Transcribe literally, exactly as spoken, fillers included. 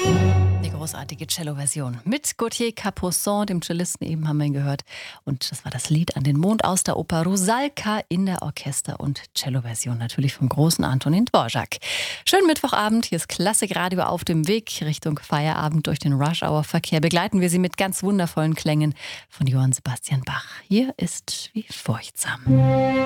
Die großartige Cello-Version mit Gauthier Capuçon, dem Cellisten, eben haben wir ihn gehört. Und das war das Lied An den Mond aus der Oper Rusalka in der Orchester- und Cello-Version, natürlich vom großen Antonin Dvorak. Schönen Mittwochabend, hier ist Klassikradio auf dem Weg Richtung Feierabend. Durch den Rush-Hour-Verkehr begleiten wir Sie mit ganz wundervollen Klängen von Johann Sebastian Bach. Hier ist Wie furchtsam.